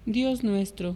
Dios nuestro,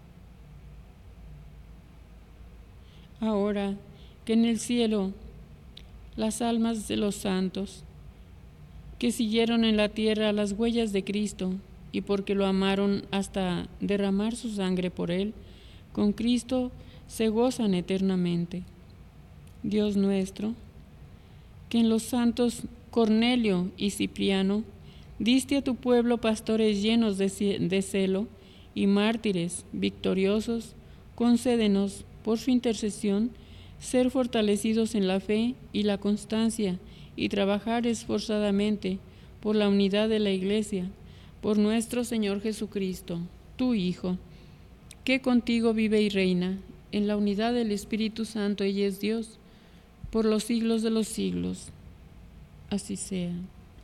ahora que en el cielo las almas de los santos que siguieron en la tierra las huellas de Cristo y porque lo amaron hasta derramar su sangre por él, con Cristo se gozan eternamente. Dios nuestro, que en los santos Cornelio y Cipriano diste a tu pueblo pastores llenos de celo y mártires victoriosos, concédenos por su intercesión ser fortalecidos en la fe y la constancia y trabajar esforzadamente por la unidad de la Iglesia, por nuestro Señor Jesucristo, tu Hijo, que contigo vive y reina en la unidad del Espíritu Santo y es Dios, por los siglos de los siglos. Así sea.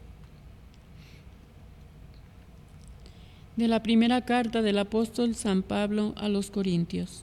De la primera carta del apóstol San Pablo a los Corintios.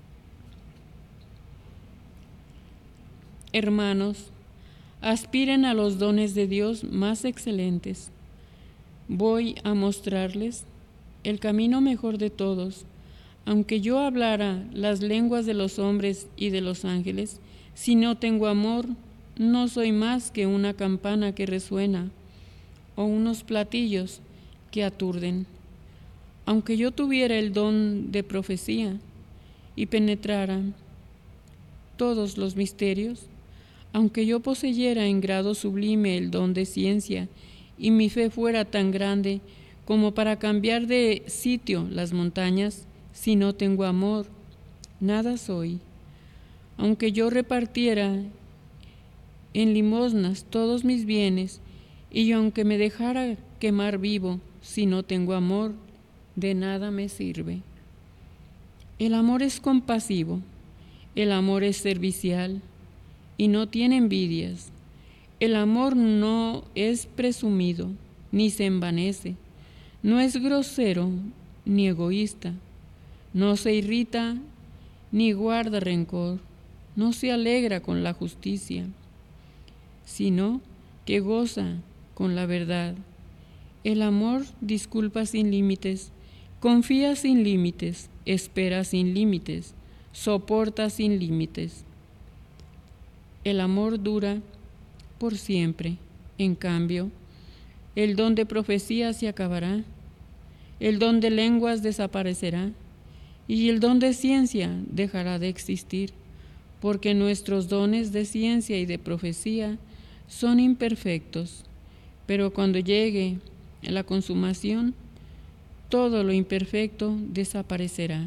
Hermanos, aspiren a los dones de Dios más excelentes. Voy a mostrarles el camino mejor de todos. Aunque yo hablara las lenguas de los hombres y de los ángeles, si no tengo amor, no soy más que una campana que resuena o unos platillos que aturden. Aunque yo tuviera el don de profecía y penetrara todos los misterios, aunque yo poseyera en grado sublime el don de ciencia y mi fe fuera tan grande como para cambiar de sitio las montañas, si no tengo amor, nada soy. Aunque yo repartiera en limosnas todos mis bienes y aunque me dejara quemar vivo, si no tengo amor, de nada me sirve. El amor es compasivo, el amor es servicial y no tiene envidias. El amor no es presumido, ni se envanece, no es grosero ni egoísta, no se irrita ni guarda rencor, no se alegra con la justicia, sino que goza con la verdad. El amor disculpa sin límites, confía sin límites, espera sin límites, soporta sin límites. El amor dura por siempre. En cambio, el don de profecía se acabará, el don de lenguas desaparecerá y el don de ciencia dejará de existir, porque nuestros dones de ciencia y de profecía son imperfectos, pero cuando llegue la consumación, todo lo imperfecto desaparecerá.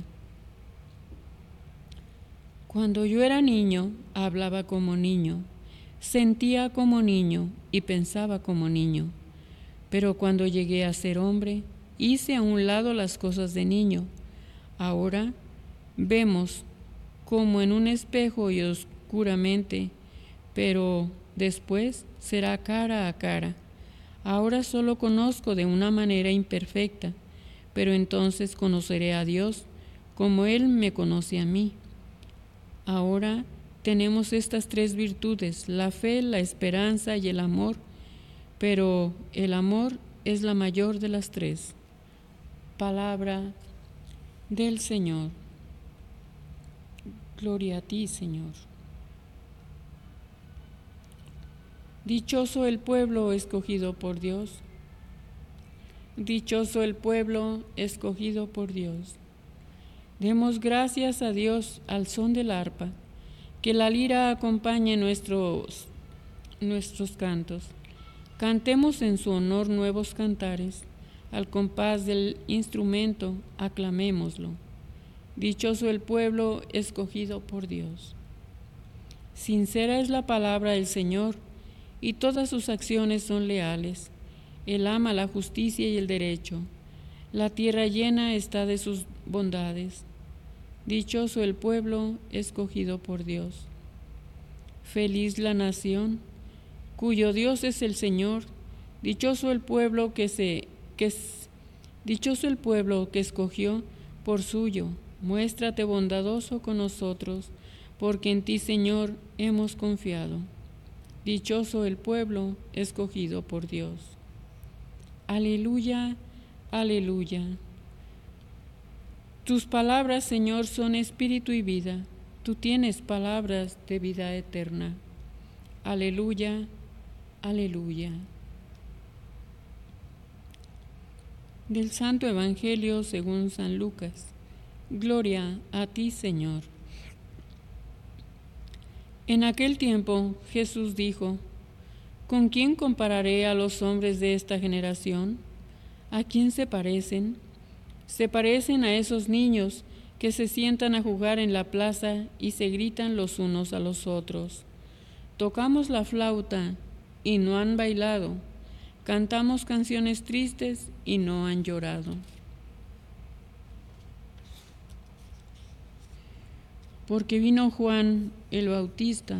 Cuando yo era niño, hablaba como niño, sentía como niño y pensaba como niño. Pero cuando llegué a ser hombre, hice a un lado las cosas de niño. Ahora vemos como en un espejo y oscuramente, pero después será cara a cara. Ahora solo conozco de una manera imperfecta, pero entonces conoceré a Dios como Él me conoce a mí. Ahora tenemos estas tres virtudes, la fe, la esperanza y el amor, pero el amor es la mayor de las tres. Palabra del Señor. Gloria a ti, Señor. Dichoso el pueblo escogido por Dios. Dichoso el pueblo escogido por Dios. Demos gracias a Dios al son del arpa, que la lira acompañe nuestros cantos. Cantemos en su honor nuevos cantares, al compás del instrumento aclamémoslo. Dichoso el pueblo escogido por Dios. Sincera es la palabra del Señor, y todas sus acciones son leales. Él ama la justicia y el derecho. La tierra llena está de sus bondades. Dichoso el pueblo escogido por Dios. Feliz la nación cuyo Dios es el Señor. Dichoso el pueblo dichoso el pueblo que escogió por suyo. Muéstrate bondadoso con nosotros, porque en ti, Señor, hemos confiado. Dichoso el pueblo escogido por Dios. Aleluya, aleluya. Tus palabras, Señor, son espíritu y vida. Tú tienes palabras de vida eterna. Aleluya, aleluya. Del Santo Evangelio según San Lucas. Gloria a ti, Señor. En aquel tiempo Jesús dijo: ¿Con quién compararé a los hombres de esta generación? ¿A quién se parecen? Se parecen a esos niños que se sientan a jugar en la plaza y se gritan los unos a los otros. Tocamos la flauta y no han bailado. Cantamos canciones tristes y no han llorado. Porque vino Juan el Bautista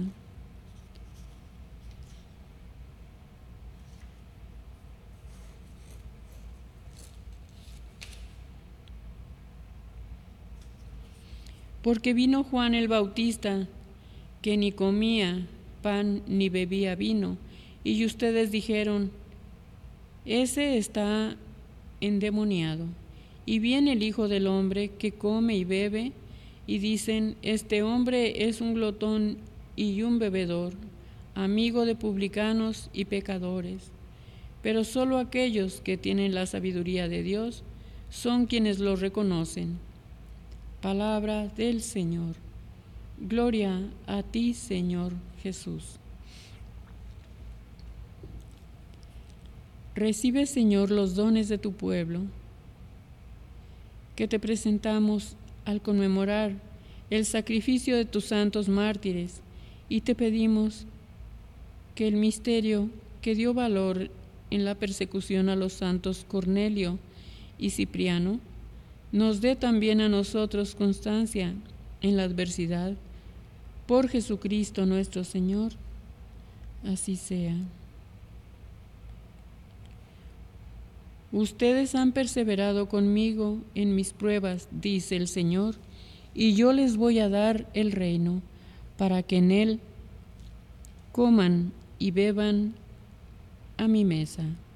que ni comía pan ni bebía vino, y ustedes dijeron: ese está endemoniado. Y viene el Hijo del Hombre que come y bebe, y dicen: este hombre es un glotón y un bebedor, amigo de publicanos y pecadores. Pero solo aquellos que tienen la sabiduría de Dios son quienes lo reconocen. Palabra del Señor. Gloria a ti, Señor Jesús. Recibe, Señor, los dones de tu pueblo, que te presentamos al conmemorar el sacrificio de tus santos mártires, y te pedimos que el misterio que dio valor en la persecución a los santos Cornelio y Cipriano nos dé también a nosotros constancia en la adversidad. Por Jesucristo nuestro Señor, así sea. Ustedes han perseverado conmigo en mis pruebas, dice el Señor, y yo les voy a dar el reino, para que en él coman y beban a mi mesa.